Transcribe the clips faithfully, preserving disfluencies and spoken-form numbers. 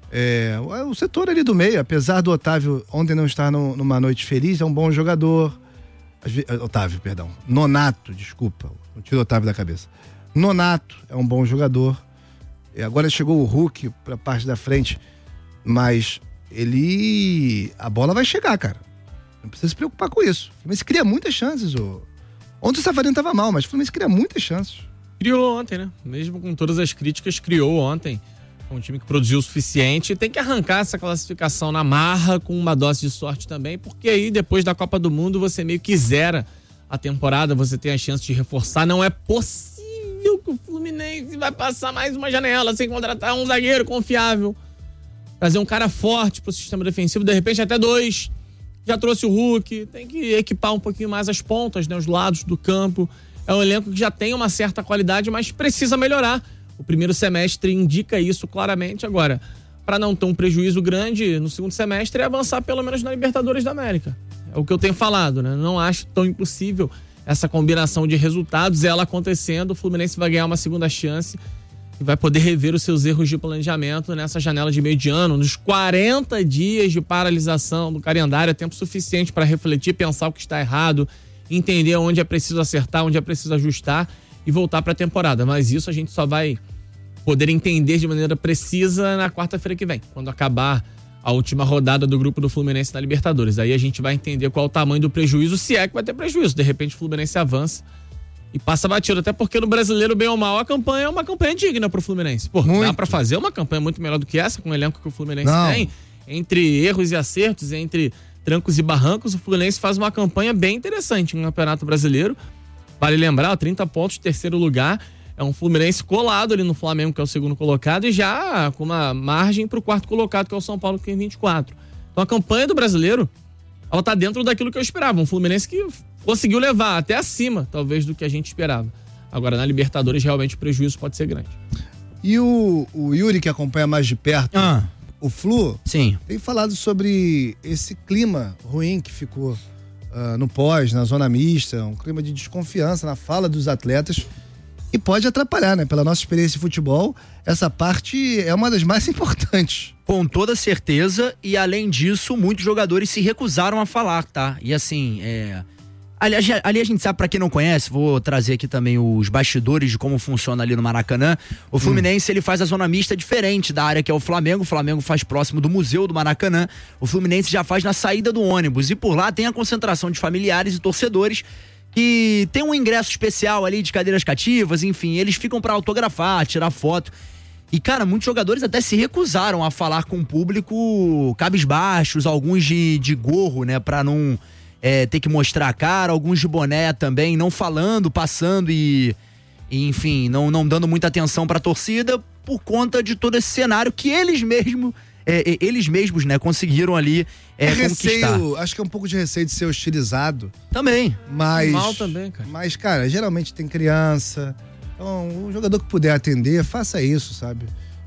É, o setor ali do meio, apesar do Otávio ontem não estar no, numa noite feliz, é um bom jogador. Otávio, perdão. Nonato, desculpa. Não tiro o Otávio da cabeça. Nonato é um bom jogador. Agora chegou o Hulk pra parte da frente, mas ele... a bola vai chegar, cara. Não precisa se preocupar com isso. O Fluminense cria muitas chances. Ô. Ontem o Savarino tava mal, mas o Fluminense cria muitas chances. Criou ontem, né? Mesmo com todas as críticas, criou ontem. Um time que produziu o suficiente. Tem que arrancar essa classificação na marra com uma dose de sorte também, porque aí depois da Copa do Mundo você meio que zera a temporada, você tem a chance de reforçar. Não é possível que o Fluminense vai passar mais uma janela sem contratar um zagueiro confiável. Trazer um cara forte pro sistema defensivo, de repente até dois. Já trouxe o Hulk, tem que equipar um pouquinho mais as pontas, né, os lados do campo. É um elenco que já tem uma certa qualidade, mas precisa melhorar. O primeiro semestre indica isso claramente. Agora, para não ter um prejuízo grande no segundo semestre, é avançar pelo menos na Libertadores da América. É o que eu tenho falado, né? Não acho tão impossível essa combinação de resultados, ela acontecendo, o Fluminense vai ganhar uma segunda chance e vai poder rever os seus erros de planejamento nessa janela de meio de ano. Nos quarenta dias de paralisação do calendário, é tempo suficiente para refletir, pensar o que está errado, entender onde é preciso acertar, onde é preciso ajustar e voltar para a temporada. Mas isso a gente só vai poder entender de maneira precisa na quarta-feira que vem, quando acabar a última rodada do grupo do Fluminense na Libertadores. Aí a gente vai entender qual é o tamanho do prejuízo, se é que vai ter prejuízo. De repente o Fluminense avança e passa batido, até porque no Brasileiro, bem ou mal, a campanha é uma campanha digna pro Fluminense. Pô, muito. Dá pra fazer uma campanha muito melhor do que essa, com o elenco que o Fluminense não. tem, entre erros e acertos, entre trancos e barrancos, o Fluminense faz uma campanha bem interessante no Campeonato Brasileiro. Vale lembrar, trinta pontos, terceiro lugar, é um Fluminense colado ali no Flamengo, que é o segundo colocado, e já com uma margem pro quarto colocado, que é o São Paulo, que tem vinte e quatro. Então a campanha do Brasileiro, ela tá dentro daquilo que eu esperava, um Fluminense que conseguiu levar até acima, talvez, do que a gente esperava. Agora, na Libertadores, realmente o prejuízo pode ser grande. E o, o Yuri, que acompanha mais de perto, ah. o Flu, Sim. tem falado sobre esse clima ruim que ficou uh, no pós, na zona mista, um clima de desconfiança na fala dos atletas, e pode atrapalhar, né? Pela nossa experiência de futebol, essa parte é uma das mais importantes. Com toda certeza, e além disso, muitos jogadores se recusaram a falar, tá? E assim, é... Ali, ali a gente sabe, pra quem não conhece, vou trazer aqui também os bastidores de como funciona ali no Maracanã. O Fluminense, hum. ele faz a zona mista diferente da área que é o Flamengo. O Flamengo faz próximo do Museu do Maracanã. O Fluminense já faz na saída do ônibus. E por lá tem a concentração de familiares e torcedores que tem um ingresso especial ali de cadeiras cativas, enfim, eles ficam pra autografar, tirar foto. E, cara, muitos jogadores até se recusaram a falar com o público cabisbaixos, alguns de, de gorro, né, pra não é, ter que mostrar a cara, alguns de boné também, não falando, passando e, e enfim, não, não dando muita atenção pra torcida por conta de todo esse cenário que eles mesmos, é, eles mesmos, né, conseguiram ali é, é conquistar. Receio, acho que é um pouco de receio de ser hostilizado. Também. Mas, mal também, cara. Mas, cara, geralmente tem criança. Então, o jogador que puder atender, faça isso, sabe?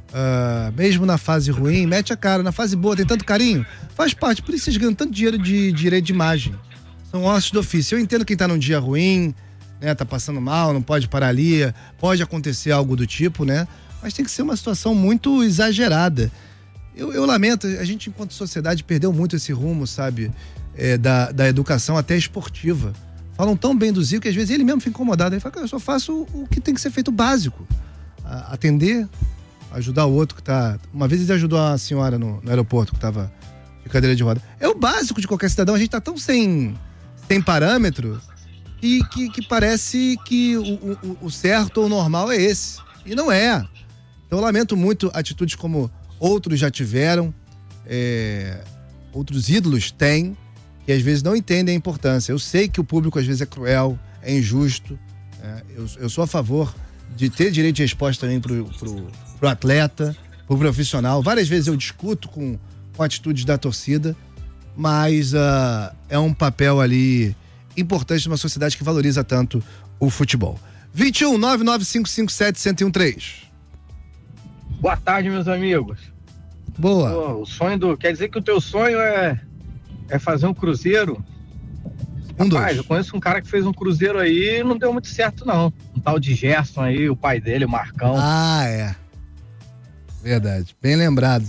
Uh, mesmo na fase ruim, mete a cara. Na fase boa, tem tanto carinho, faz parte. Por isso vocês ganham tanto dinheiro de direito de imagem. São ossos do ofício. Eu entendo quem tá num dia ruim, né? Tá passando mal, não pode parar ali, pode acontecer algo do tipo, né? Mas tem que ser uma situação muito exagerada. Eu, eu lamento, a gente enquanto sociedade perdeu muito esse rumo, sabe? É, da, da educação até esportiva. Falam tão bem do Zico que às vezes ele mesmo fica incomodado. Ele fala, eu só faço o que tem que ser feito básico. A, atender, ajudar o outro que tá... Uma vez ele ajudou a senhora no, no aeroporto que tava de cadeira de roda. É o básico de qualquer cidadão. A gente tá tão sem, sem parâmetro que, que, que parece que o, o, o certo ou o normal é esse. E não é. Então eu lamento muito atitudes como outros já tiveram, é, outros ídolos têm, que às vezes não entendem a importância. Eu sei que o público às vezes é cruel, é injusto. É, eu, eu sou a favor de ter direito de resposta também pro, pro, pro atleta, pro profissional. Várias vezes eu discuto com, com atitudes da torcida, mas uh, é um papel ali importante numa sociedade que valoriza tanto o futebol. vinte e um, nove nove cinco cinco sete, um zero um três. Boa tarde, meus amigos. Boa. Pô, o sonho do... Quer dizer que o teu sonho é, é fazer um cruzeiro? Um Rapaz, dois. eu conheço um cara que fez um cruzeiro aí e não deu muito certo, não. Um tal de Gerson aí, o pai dele, o Marcão. Ah, é. Verdade. Bem lembrado.